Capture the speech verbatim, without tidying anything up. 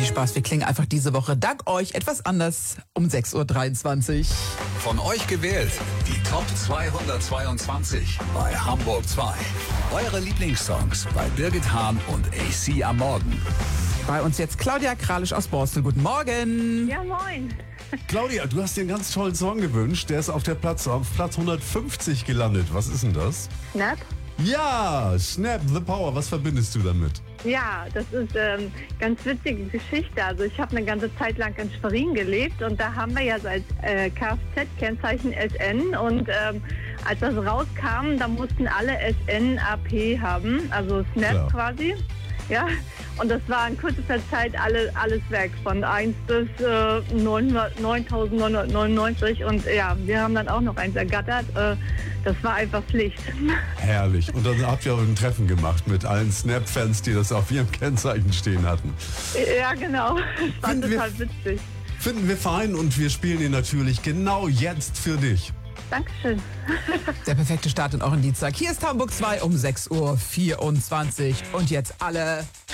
Spaß, wir klingen einfach diese Woche dank euch etwas anders um sechs Uhr dreiundzwanzig. Von euch gewählt, die Top zweihundertzweiundzwanzig bei Hamburg zwei. Eure Lieblingssongs bei Birgit Hahn und A C am Morgen. Bei uns jetzt Claudia Kralisch aus Borstel. Guten Morgen. Ja, moin. Claudia, du hast dir einen ganz tollen Song gewünscht. Der ist auf der Platz, auf Platz hundertfünfzig gelandet. Was ist denn das? Snap? Ja, Snap the Power. Was verbindest du damit? Ja, das ist ähm, ganz witzige Geschichte. Also ich habe eine ganze Zeit lang in Schwerin gelebt und da haben wir ja als äh, Kfz-Kennzeichen S N und ähm, als das rauskam, da mussten alle S N A P haben, also Snap Klar. quasi. Ja, und das war in kürzester Zeit alle, alles weg, von eins bis äh, neuntausendneunhundertneunundneunzig und ja, wir haben dann auch noch eins ergattert. Äh, das war einfach Pflicht. Herrlich. Und dann habt ihr auch ein Treffen gemacht mit allen Snap-Fans, die das auf ihrem Kennzeichen stehen hatten. Ja, genau. Das war Finden wir- total witzig. Finden wir fein und wir spielen ihn natürlich genau jetzt für dich. Dankeschön. Der perfekte Start in euren Dienstag. Hier ist Hamburg zwei um sechs Uhr vierundzwanzig. Und jetzt alle